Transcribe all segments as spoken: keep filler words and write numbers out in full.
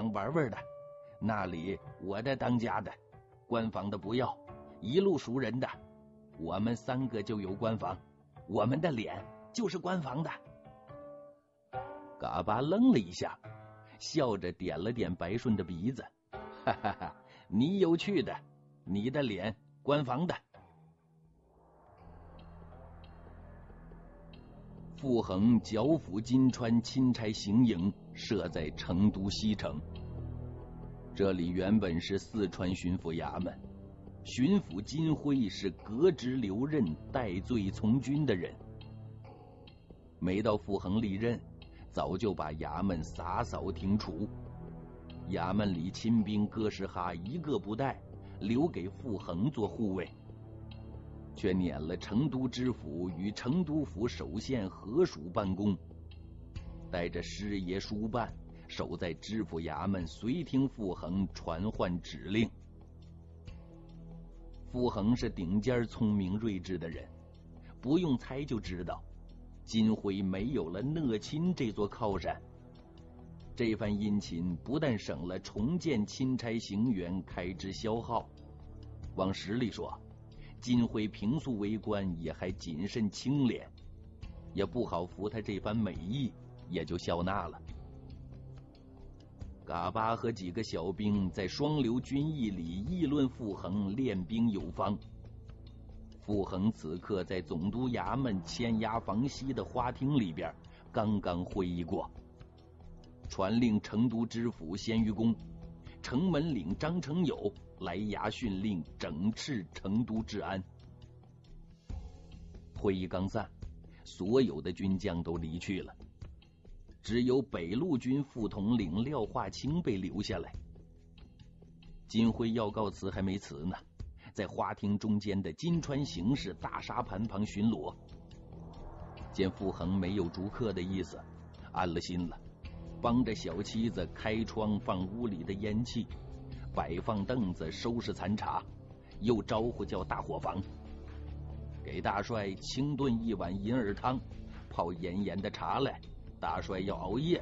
坊玩玩的，那里我的当家的，官房的不要，一路熟人的，我们三个就有官房，我们的脸就是官房的。嘎巴愣了一下，笑着点了点白顺的鼻子，哈哈哈，你有趣的，你的脸官房的。傅恒剿抚金川钦差行营设在成都西城，这里原本是四川巡抚衙门，巡抚金辉是革职留任戴罪从军的人，没到傅恒历任，早就把衙门洒扫庭除，衙门里亲兵哥什哈一个不带，留给傅恒做护卫，却撵了成都知府与成都府守县合署办公，带着师爷书办守在知府衙门，随听傅恒传唤指令。傅恒是顶尖聪明睿智的人，不用猜就知道金辉没有了讷亲这座靠山，这番殷勤不但省了重建钦差行辕开支消耗，往实里说，金辉平素为官也还谨慎清廉，也不好服他这番美意，也就笑纳了。嘎巴和几个小兵在双流军议里议论傅恒练兵有方。傅恒此刻在总督衙门牵押房西的花厅里边刚刚会议过，传令成都知府鲜于公、城门岭张承友来衙训令整治成都治安。会议刚散，所有的军将都离去了，只有北路军副统领廖化清被留下来。金辉要告辞还没辞呢，在花厅中间的金川形势大沙盘旁巡逻，见傅恒没有逐客的意思，安了心了，帮着小妻子开窗放屋里的烟气，摆放凳子收拾残茶，又招呼叫大伙房，给大帅清炖一碗银耳汤，泡炎炎的茶来，大帅要熬夜。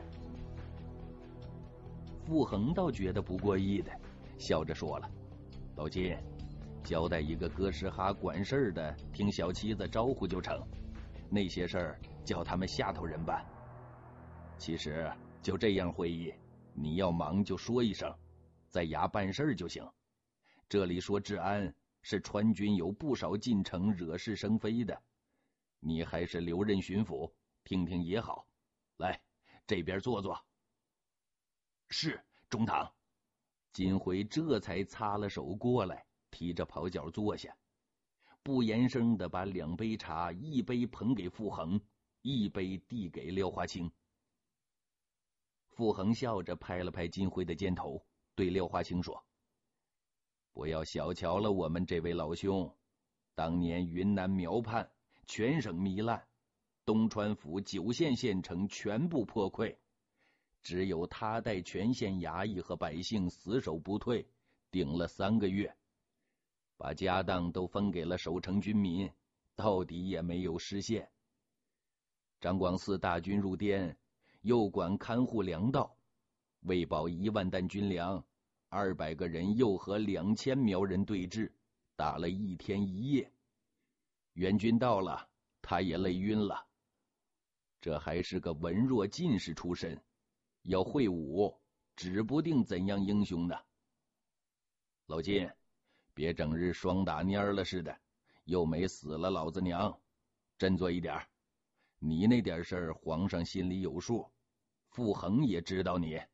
傅恒倒觉得不过意的，笑着说了，老金，交代一个哥什哈管事儿的听小妻子招呼就成，那些事儿叫他们下头人办。其实就这样会议，你要忙就说一声，在衙办事儿就行。这里说治安，是川军有不少进城惹是生非的，你还是留任巡抚，听听也好。来，这边坐坐。是，中堂。金辉这才擦了手过来，提着袍角坐下，不言声的把两杯茶一杯捧给傅恒，一杯递给廖化清。傅恒笑着拍了拍金辉的肩头，对廖化清说，不要小瞧了我们这位老兄，当年云南苗畔全省糜烂，东川府九县县城全部破溃，只有他带全县衙役和百姓死守不退，顶了三个月，把家当都分给了守城军民，到底也没有失陷。张广嗣大军入滇，又管看护粮道，喂饱一万担军粮，二百个人又和两千苗人对峙，打了一天一夜。援军到了，他也累晕了。这还是个文弱进士出身，要会武，指不定怎样英雄呢。老金，别整日双打蔫了似的，又没死了老子娘，振作一点。你那点事儿，皇上心里有数，傅恒也知道你。